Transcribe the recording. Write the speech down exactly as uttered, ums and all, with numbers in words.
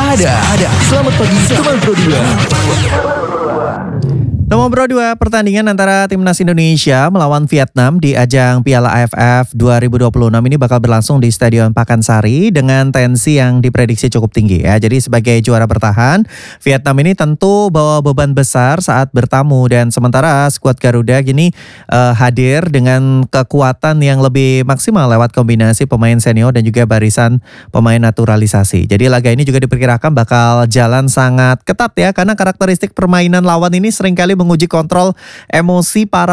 ada. ada. Selamat pagi teman Pro dua. Nomor Pro dua, pertandingan antara Timnas Indonesia melawan Vietnam di ajang Piala A F F dua ribu dua puluh enam ini bakal berlangsung di Stadion Pakansari dengan tensi yang diprediksi cukup tinggi ya. Jadi sebagai juara bertahan, Vietnam ini tentu bawa beban besar saat bertamu dan sementara skuad Garuda gini uh, hadir dengan kekuatan yang lebih maksimal lewat kombinasi pemain senior dan juga barisan pemain naturalisasi. Jadi laga ini juga diperkirakan bakal jalan sangat ketat ya karena karakteristik permainan lawan ini seringkali menguji kontrol emosi para